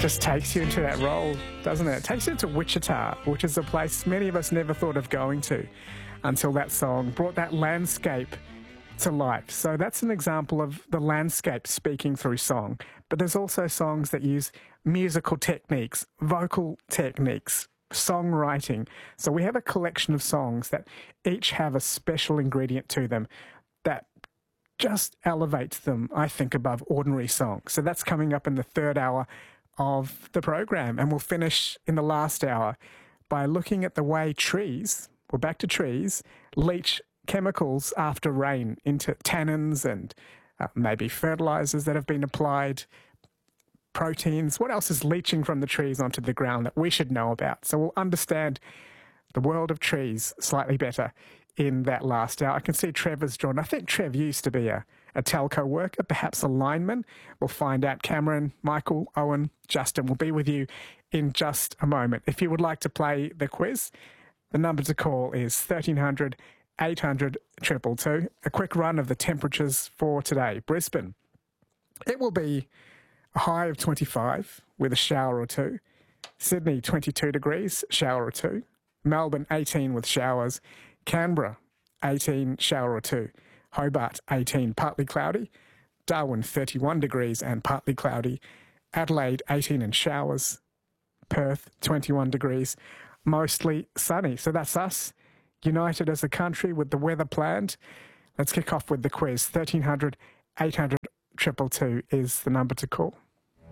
just takes you into that role, doesn't it? It takes you to Wichita, which is a place many of us never thought of going to until that song brought that landscape to life. So that's an example of the landscape speaking through song. But there's also songs that use musical techniques, vocal techniques, songwriting. So we have a collection of songs that each have a special ingredient to them that just elevates them, I think, above ordinary songs. So that's coming up in the third hour of the program. And we'll finish in the last hour by looking at the way trees, we're back to trees, leach chemicals after rain into tannins and maybe fertilizers that have been applied, proteins. What else is leaching from the trees onto the ground that we should know about? So we'll understand the world of trees slightly better in that last hour. I can see Trevor's drawn. I think Trev used to be a telco worker, perhaps a lineman. We'll find out. Cameron, Michael, Owen, Justin will be with you in just a moment. If you would like to play the quiz, the number to call is 1300 800 222. A quick run of the temperatures for today. Brisbane, it will be a high of 25 with a shower or two. Sydney, 22 degrees, shower or two. Melbourne, 18 with showers. Canberra, 18, shower or two. Hobart, 18, partly cloudy. Darwin, 31 degrees and partly cloudy. Adelaide, 18 and showers. Perth, 21 degrees, mostly sunny. So that's us, united as a country with the weather planned. Let's kick off with the quiz. 1300 800 222 is the number to call.